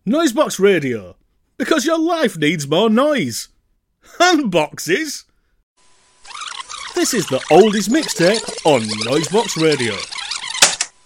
Noisebox Radio, because your life needs more noise. And boxes. This is the oldest mixtape on Noisebox Radio.